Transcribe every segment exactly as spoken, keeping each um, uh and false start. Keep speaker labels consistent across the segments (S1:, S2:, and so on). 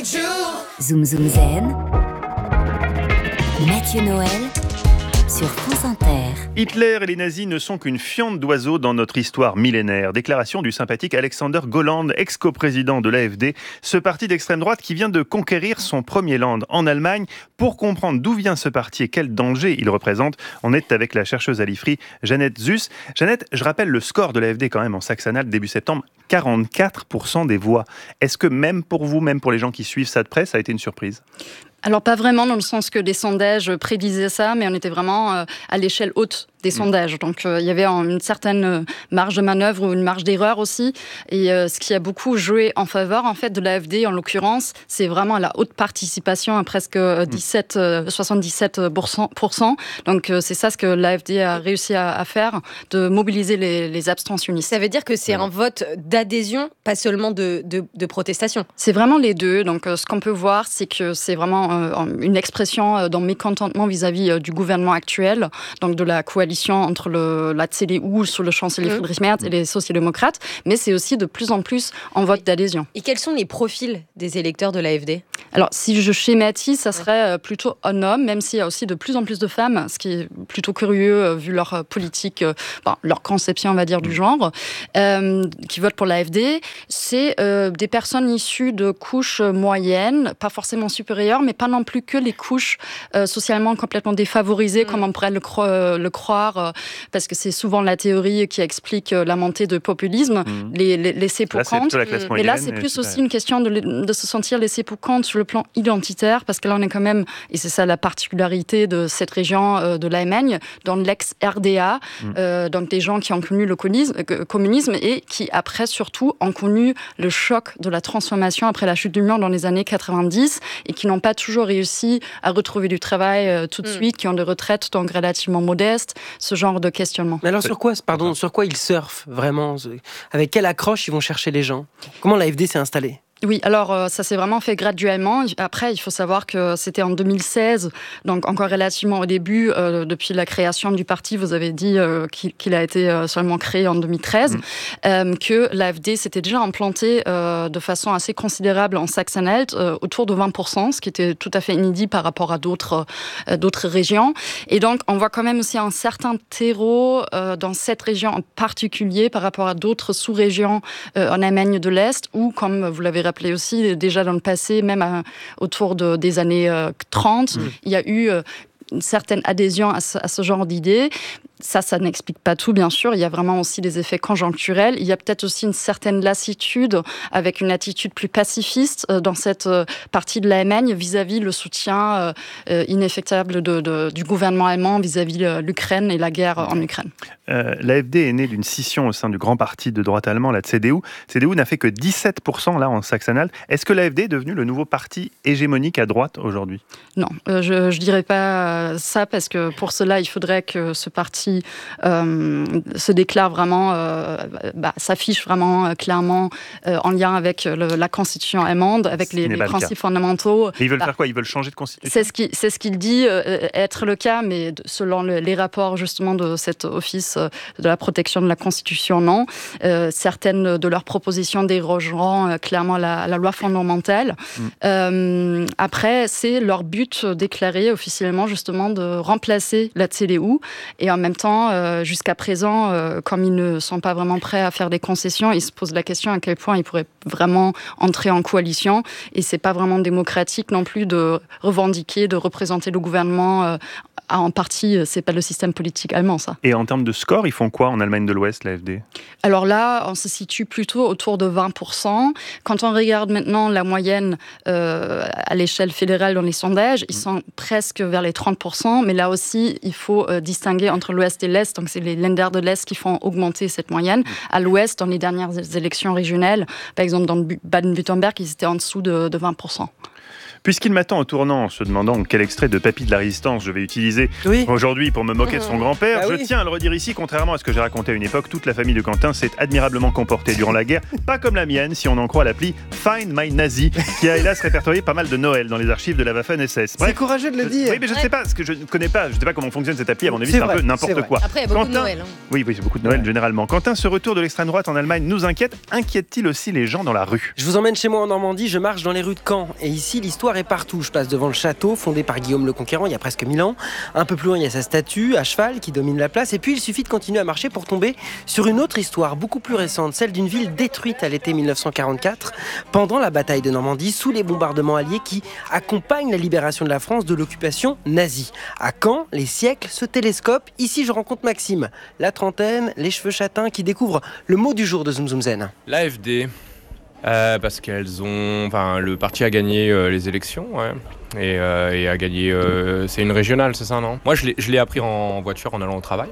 S1: Zoom Zoom Zen, Mathieu Noël sur France Inter.
S2: Hitler et les nazis ne sont qu'une fiente d'oiseaux dans notre histoire millénaire. Déclaration du sympathique Alexander Gauland, ex-coprésident de l'A F D, ce parti d'extrême droite qui vient de conquérir son premier land en Allemagne. Pour comprendre d'où vient ce parti et quel danger il représente, on est avec la chercheuse à l'I F R I, Jeannette Zuss. Jeannette, je rappelle le score de l'A F D quand même en Saxe-Anhalt début septembre, quarante-quatre pour cent des voix. Est-ce que même pour vous, même pour les gens qui suivent ça de près, ça a été une surprise ?
S3: Alors pas vraiment dans le sens que les sondages prédisaient ça, mais on était vraiment euh, à l'échelle haute des mmh. sondages. Donc euh, il y avait une certaine marge de manœuvre ou une marge d'erreur aussi. Et euh, ce qui a beaucoup joué en faveur en fait de l'A F D en l'occurrence, c'est vraiment la haute participation à presque dix-sept, euh, soixante-dix-sept pour cent. Donc euh, c'est ça ce que l'A F D a réussi à, à faire, de mobiliser les, les abstentionnistes.
S4: Ça veut dire que c'est mmh. un vote d'adhésion, pas seulement de, de, de protestation.
S3: C'est vraiment les deux. Donc euh, ce qu'on peut voir, c'est que c'est vraiment une expression d'un mécontentement vis-à-vis du gouvernement actuel, donc de la coalition entre le, la C D U sous le chancelier mmh. Friedrich Merz et les sociaux-démocrates, mais c'est aussi de plus en plus en vote d'adhésion.
S4: Et quels sont les profils des électeurs de l'A F D ?
S3: Alors, si je schématise, ça serait plutôt un homme, même s'il y a aussi de plus en plus de femmes, ce qui est plutôt curieux vu leur politique, enfin, leur conception, on va dire, du genre, euh, qui votent pour l'A F D. C'est euh, des personnes issues de couches moyennes, pas forcément supérieures, mais pas non plus que les couches euh, socialement complètement défavorisées, mmh. comme on pourrait le, cro- le croire, euh, parce que c'est souvent la théorie qui explique euh, la montée de populisme, mmh. les, les laissés pour compte. Mais là, c'est plus aussi une question de, de se sentir laissé pour compte sur le plan identitaire, parce que là, on est quand même, et c'est ça la particularité de cette région euh, de l'Allemagne, dans l'ex-R D A, mmh. euh, donc des gens qui ont connu le communisme et qui, après, surtout, ont connu le choc de la transformation après la chute du mur dans les années quatre-vingt-dix et qui n'ont pas toujours réussi à retrouver du travail euh, tout de mmh. suite, qui ont des retraites donc relativement modestes, ce genre de questionnement.
S5: Mais alors sur quoi, pardon, sur quoi ils surfent vraiment ? Avec quelle accroche ils vont chercher les gens ? Comment l'A F D s'est installée ?
S3: Oui, alors euh, ça s'est vraiment fait graduellement. Après, il faut savoir que c'était en deux mille seize, donc encore relativement au début, euh, depuis la création du parti, vous avez dit euh, qu'il, qu'il a été euh, seulement créé en deux mille treize, mmh. euh, que l'A F D s'était déjà implanté euh, de façon assez considérable en Saxe-Anhalt, euh, autour de vingt pour cent, ce qui était tout à fait inédit par rapport à d'autres, euh, d'autres régions. Et donc, on voit quand même aussi un certain terreau euh, dans cette région en particulier par rapport à d'autres sous-régions euh, en Allemagne de l'Est, où, comme vous l'avez rappelé aussi, déjà dans le passé, même à, autour de, des années euh, trente, mmh. il y a eu euh, une certaine adhésion à ce, à ce genre d'idées. Ça, ça n'explique pas tout, bien sûr. Il y a vraiment aussi des effets conjoncturels. Il y a peut-être aussi une certaine lassitude avec une attitude plus pacifiste dans cette partie de l'Allemagne vis-à-vis le soutien euh, inéfectable de, de, du gouvernement allemand vis-à-vis de l'Ukraine et la guerre en Ukraine.
S2: Euh, L'A F D est née d'une scission au sein du grand parti de droite allemand, la C D U. C D U n'a fait que dix-sept pour cent là en Saxe-Anhalt. Est-ce que l'A F D est devenu le nouveau parti hégémonique à droite aujourd'hui ?
S3: Non, euh, je ne dirais pas ça parce que pour cela, il faudrait que ce parti Euh, se déclare vraiment, euh, bah, s'affiche vraiment euh, clairement euh, en lien avec le, la constitution allemande, avec les, les principes fondamentaux.
S2: Et ils veulent
S3: bah,
S2: faire quoi ? Ils veulent changer de constitution ?
S3: C'est ce qu'il, c'est ce qu'il dit euh, être le cas, mais de, selon le, les rapports justement de cet office euh, de la protection de la constitution, non. Euh, certaines de leurs propositions dérogeront euh, clairement la, la loi fondamentale. Mm. Euh, après, c'est leur but déclaré officiellement justement de remplacer la C D U et en même temps, euh, jusqu'à présent, euh, comme ils ne sont pas vraiment prêts à faire des concessions, ils se posent la question à quel point ils pourraient vraiment entrer en coalition. Et c'est pas vraiment démocratique non plus de revendiquer, de représenter le gouvernement. Euh, en partie, c'est pas le système politique allemand, ça.
S2: Et en termes de score, ils font quoi en Allemagne de l'Ouest, l'A F D ?
S3: Alors là, on se situe plutôt autour de vingt pour cent. Quand on regarde maintenant la moyenne euh, à l'échelle fédérale dans les sondages, ils sont presque vers les trente pour cent. Mais là aussi, il faut euh, distinguer entre l'Ouest et l'Est. Donc c'est les Länder de l'Est qui font augmenter cette moyenne. À l'Ouest, dans les dernières élections régionales, par exemple dans le Baden-Württemberg, ils étaient en dessous de, de vingt pour cent.
S2: Puisqu'il m'attend au tournant en se demandant quel extrait de Papy de la Résistance je vais utiliser
S5: Oui.
S2: aujourd'hui pour me moquer de son grand-père,
S5: Bah
S2: je
S5: oui.
S2: tiens à le redire ici, contrairement à ce que j'ai raconté à une époque, toute la famille de Quentin s'est admirablement comportée durant la guerre, pas comme la mienne si on en croit l'appli Find My Nazi, qui a hélas répertorié pas mal de Noël dans les archives de la Waffen S S.
S5: C'est courageux de le
S2: je-
S5: dire.
S2: Oui, mais je ne sais pas, ce que je ne connais pas, je ne sais pas comment fonctionne cette appli, à mon avis
S5: C'est
S2: c'est un
S5: vrai,
S2: peu
S5: c'est
S2: n'importe
S5: vrai.
S2: quoi.
S4: Après, il y a beaucoup de
S2: Quentin-
S4: Noël. hein.
S2: Oui, oui, c'est beaucoup de Noël
S5: Ouais.
S2: généralement. Quentin, ce retour de l'extrême droite en Allemagne nous inquiète. Inquiète-t-il aussi les gens dans la rue?
S5: Je vous emmène chez moi en Normandie, je marche dans les rues de Caen. Et ici, l'histoire est partout. Je passe devant le château, fondé par Guillaume le Conquérant il y a presque mille ans. Un peu plus loin, il y a sa statue, à cheval, qui domine la place. Et puis, il suffit de continuer à marcher pour tomber sur une autre histoire, beaucoup plus récente, celle d'une ville détruite à l'été mille neuf cent quarante-quatre, pendant la bataille de Normandie, sous les bombardements alliés qui accompagnent la libération de la France de l'occupation nazie. À Caen, les siècles se télescopent. Ici, je rencontre Maxime, la trentaine, les cheveux châtains, qui découvre le mot du jour de Zoom Zoom Zen.
S6: L'A F D, euh, parce qu'elles ont, enfin, le parti a gagné euh, les élections, ouais, et, euh, et a gagné. euh, c'est une régionale, c'est ça, non? Moi, je l'ai, je l'ai appris en voiture en allant au travail.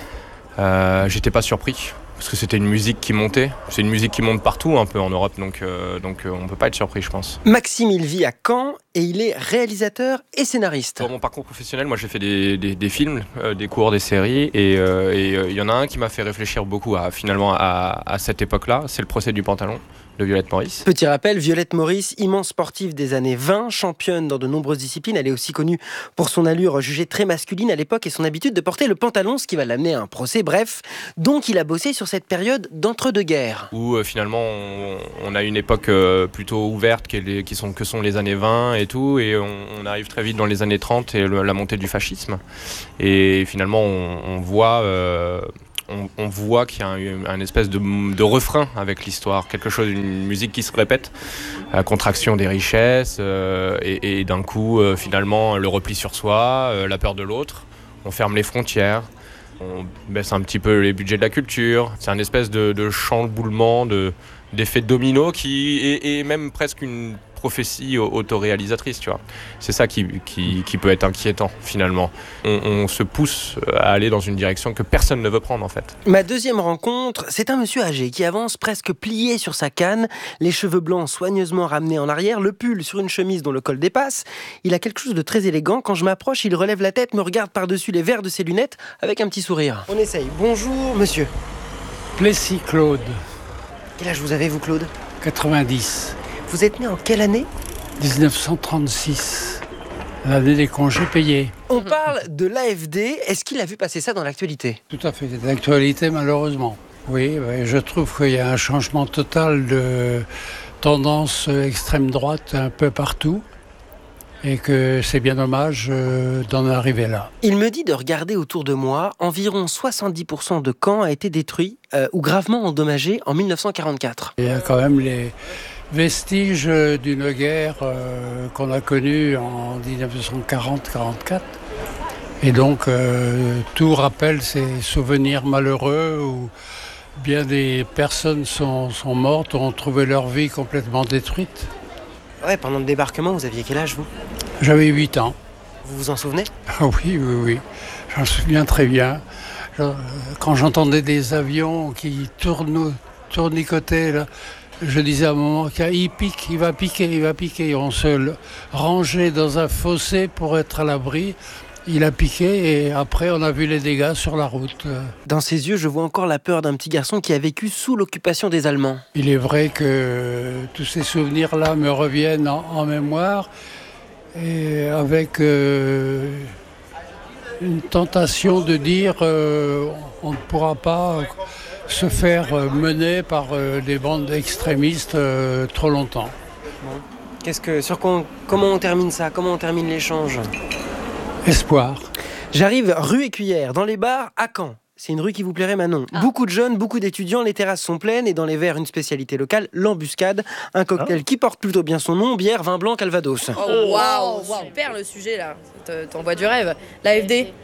S6: Euh, j'étais pas surpris parce que c'était une musique qui montait. C'est une musique qui monte partout, un peu en Europe, donc euh, donc euh, on peut pas être surpris, je pense.
S5: Maxime, il vit à Caen et il est réalisateur et scénariste.
S6: Pour mon parcours professionnel, moi j'ai fait des, des, des films, euh, des cours, des séries, et il euh, et, euh, y en a un qui m'a fait réfléchir beaucoup à finalement à, à cette époque-là. C'est Le procès du pantalon de Violette Maurice.
S5: Petit rappel, Violette Maurice, immense sportive des années vingt, championne dans de nombreuses disciplines. Elle est aussi connue pour son allure jugée très masculine à l'époque et son habitude de porter le pantalon, ce qui va l'amener à un procès. Bref, donc il a bossé sur cette période d'entre-deux-guerres.
S6: Où euh, finalement on, on a une époque euh, plutôt ouverte qui, est les, qui sont, que sont les années vingt et tout, et on, on arrive très vite dans les années trente et le, la montée du fascisme. Et finalement on, on voit... Euh, On, on voit qu'il y a un, un espèce de, de refrain avec l'histoire, quelque chose, une musique qui se répète, la contraction des richesses, euh, et, et d'un coup, euh, finalement, le repli sur soi, euh, la peur de l'autre, on ferme les frontières, on baisse un petit peu les budgets de la culture, c'est un espèce de, de chamboulement, de, d'effet domino qui est, est même presque une prophétie autoréalisatrice, tu vois. C'est ça qui, qui, qui peut être inquiétant, finalement. On, on se pousse à aller dans une direction que personne ne veut prendre, en fait.
S5: Ma deuxième rencontre, c'est un monsieur âgé qui avance presque plié sur sa canne, les cheveux blancs soigneusement ramenés en arrière, le pull sur une chemise dont le col dépasse. Il a quelque chose de très élégant. Quand je m'approche, il relève la tête, me regarde par-dessus les verres de ses lunettes avec un petit sourire. On essaye. Bonjour, monsieur.
S7: Plessis Claude,
S5: Quel âge vous avez, vous, Claude?
S7: quatre-vingt-dix,
S5: Vous êtes né en quelle année?
S7: dix-neuf cent trente-six, l'année des congés payés.
S5: On parle de l'A F D. Est-ce qu'il a vu passer ça dans l'actualité?
S7: Tout à fait, c'est d'actualité malheureusement. Oui, oui, je trouve qu'il y a un changement total de tendance extrême droite un peu partout et que c'est bien dommage euh, d'en arriver là.
S5: Il me dit de regarder autour de moi. Environ soixante-dix pour cent de Caen a été détruit euh, ou gravement endommagé en mille neuf cent quarante-quatre.
S7: Il y a quand même les vestiges d'une guerre euh, qu'on a connue en dix-neuf cent quarante quarante-quatre. Et donc, euh, tout rappelle ces souvenirs malheureux où bien des personnes sont, sont mortes, ont trouvé leur vie complètement détruite.
S5: Ouais, pendant le débarquement, vous aviez quel âge, vous?
S7: J'avais huit ans.
S5: Vous vous en souvenez?
S7: Ah oui, oui, oui. J'en me souviens très bien. Je- Quand j'entendais des avions qui tournent, tournicotaient, là, je disais à un moment qu'il pique, il va piquer, il va piquer. On se le- rangeait dans un fossé pour être à l'abri. Il a piqué et après on a vu les dégâts sur la route.
S5: Dans ses yeux, je vois encore la peur d'un petit garçon qui a vécu sous l'occupation des Allemands.
S7: Il est vrai que tous ces souvenirs-là me reviennent en, en mémoire et avec euh, une tentation de dire euh, on ne pourra pas se faire mener par euh, des bandes extrémistes euh, trop longtemps.
S5: Qu'est-ce que, sur quoi on- comment on termine ça? Comment on termine l'échange?
S7: Espoir.
S5: J'arrive rue Écuyère, dans les bars à Caen. C'est une rue qui vous plairait, Manon.
S4: Ah.
S5: Beaucoup de jeunes, beaucoup d'étudiants, les terrasses sont pleines et dans les verres, une spécialité locale, l'embuscade. Un cocktail qui porte plutôt bien son nom, bière, vin blanc, calvados.
S8: Oh waouh, super le sujet là, Te- t'envoies du rêve. L'A F D.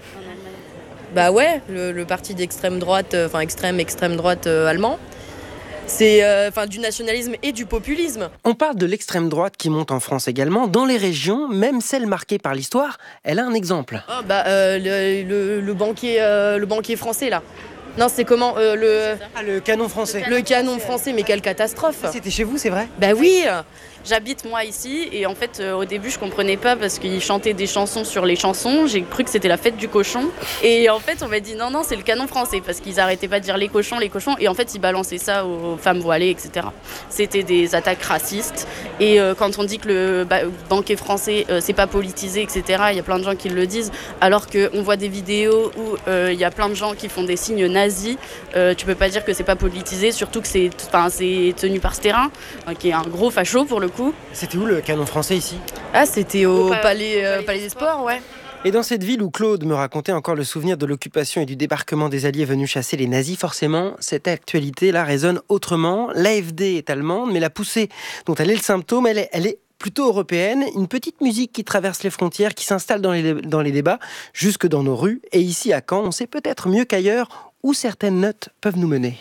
S8: Bah ouais, le, le parti d'extrême droite, euh, enfin extrême extrême droite euh, allemand. C'est euh, enfin du nationalisme et du populisme.
S5: On parle de l'extrême droite qui monte en France également. Dans les régions, même celle marquée par l'histoire, elle a un exemple.
S8: Ah, bah euh, le, le- le banquier euh, le banquier français là. Non, c'est comment euh, le...
S5: Ah, le canon français.
S8: Le canon français, mais quelle catastrophe.
S5: Ah, c'était chez vous, c'est vrai?
S8: Bah oui.
S9: J'habite moi ici et en fait euh, au début je comprenais pas parce qu'ils chantaient des chansons sur les chansons, j'ai cru que c'était la fête du cochon et en fait on m'a dit non non c'est le canon français parce qu'ils arrêtaient pas de dire les cochons les cochons et en fait ils balançaient ça aux femmes voilées etc. C'était des attaques racistes et euh, quand on dit que le ba- banquet français euh, c'est pas politisé etc, il y a plein de gens qui le disent alors qu'on voit des vidéos où il euh, y a plein de gens qui font des signes nazis, euh, tu peux pas dire que c'est pas politisé surtout que c'est, c'est tenu par Sterrin euh, qui est un gros facho pour le coup.
S5: C'était où le canon français ici?
S8: Ah, c'était au, au palais, euh, palais des Sports, ouais.
S5: Et dans cette ville où Claude me racontait encore le souvenir de l'occupation et du débarquement des Alliés venus chasser les nazis, forcément, cette actualité-là résonne autrement. L'A F D est allemande, mais la poussée dont elle est le symptôme, elle est, elle est plutôt européenne. Une petite musique qui traverse les frontières, qui s'installe dans les, dans les débats, jusque dans nos rues. Et ici, à Caen, on sait peut-être mieux qu'ailleurs où certaines notes peuvent nous mener.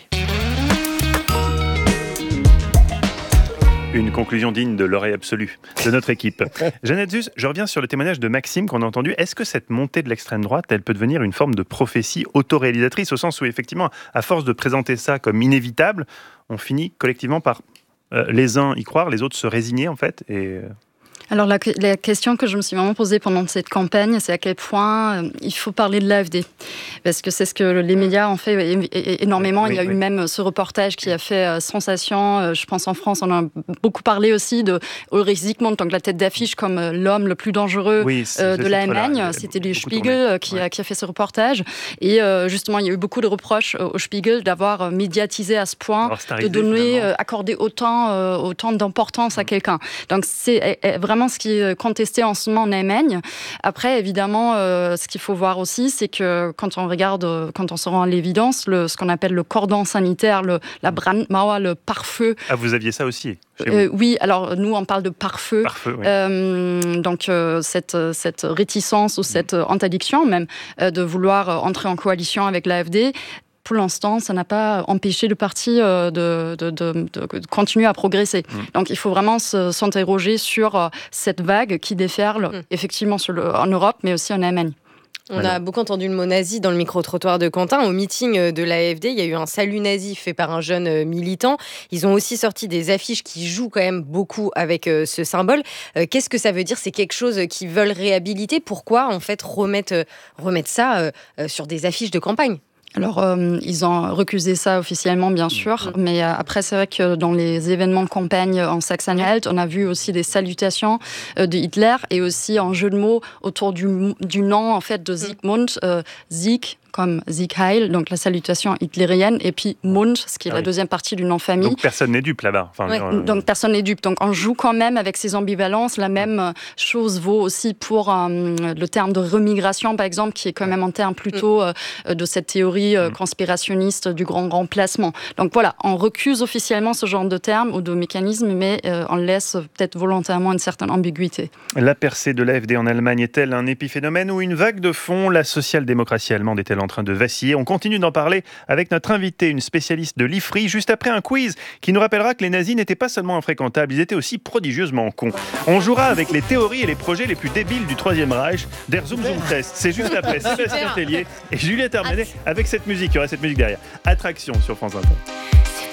S2: Une conclusion digne de l'oreille absolue de notre équipe. Jeannette Zus, je reviens sur le témoignage de Maxime qu'on a entendu. Est-ce que cette montée de l'extrême droite, elle peut devenir une forme de prophétie autoréalisatrice, au sens où, effectivement, à force de présenter ça comme inévitable, on finit collectivement par euh, les uns y croire, les autres se résigner, en fait, et...
S3: Alors la, la question que je me suis vraiment posée pendant cette campagne, c'est à quel point euh, il faut parler de l'A F D. Parce que c'est ce que les médias ont fait é- é- énormément. Oui, il y a oui. eu même ce reportage qui a fait euh, sensation. Euh, je pense en France, on a beaucoup parlé aussi de Ulrich Zygmunt, donc la tête d'affiche comme euh, l'homme le plus dangereux oui, euh, de l'Allemagne. C'était le Spiegel qui, ouais. a, qui a fait ce reportage. Et euh, justement, il y a eu beaucoup de reproches au Spiegel d'avoir médiatisé à ce point, de donner, euh, accorder autant, euh, autant d'importance mmh. à quelqu'un. Donc c'est euh, vraiment ce qui est contesté en ce moment en Allemagne. Après, évidemment, euh, ce qu'il faut voir aussi, c'est que quand on regarde, quand on se rend à l'évidence, le, ce qu'on appelle le cordon sanitaire, le, la Brandmauer, le pare-feu.
S2: Ah, vous aviez ça aussi
S3: euh, Oui, alors nous, on parle de pare-feu.
S2: Pare-feu oui.
S3: euh, donc, euh, cette, cette réticence ou cette interdiction même euh, de vouloir entrer en coalition avec l'A F D, pour l'instant, ça n'a pas empêché le parti de, de, de, de, de continuer à progresser. Mmh. Donc, il faut vraiment se, s'interroger sur cette vague qui déferle mmh. effectivement sur le, en Europe, mais aussi en Allemagne.
S4: On voilà. a beaucoup entendu le mot nazi dans le micro-trottoir de Quentin. Au meeting de l'A F D, il y a eu un salut nazi fait par un jeune militant. Ils ont aussi sorti des affiches qui jouent quand même beaucoup avec ce symbole. Qu'est-ce que ça veut dire? C'est quelque chose qu'ils veulent réhabiliter. Pourquoi, en fait, remettre, remettre ça sur des affiches de campagne?
S3: Alors, euh, ils ont recusé ça officiellement, bien sûr, mmh. mais euh, après, c'est vrai que dans les événements de campagne en Saxe-Anhalt, on a vu aussi des salutations euh, de Hitler et aussi un jeu de mots autour du, du nom, en fait, de Zygmunt, euh, Sieg, comme Sieg Heil, donc la salutation hitlérienne, et puis Mund, ce qui est ah la oui. deuxième partie du nom famille.
S2: Donc personne n'est dupe là-bas. Enfin,
S3: ouais. euh... Donc personne n'est dupe. Donc on joue quand même avec ces ambivalences. La même chose vaut aussi pour euh, le terme de remigration, par exemple, qui est quand même un terme plutôt euh, de cette théorie euh, conspirationniste du grand remplacement. Donc voilà, on recuse officiellement ce genre de terme ou de mécanisme, mais euh, on laisse peut-être volontairement une certaine ambiguïté.
S2: La percée de l'A F D en Allemagne est-elle un épiphénomène ou une vague de fond? La social-démocratie allemande est-elle en train de vaciller? On continue d'en parler avec notre invitée, une spécialiste de l'I F R I, juste après un quiz qui nous rappellera que les nazis n'étaient pas seulement infréquentables, ils étaient aussi prodigieusement cons. On jouera avec les théories et les projets les plus débiles du Troisième Reich, Der Zoom Zoom Test. C'est juste après Sébastien Tellier et Juliette Armanet avec cette musique. Il y aura cette musique derrière. Attraction sur France Inter.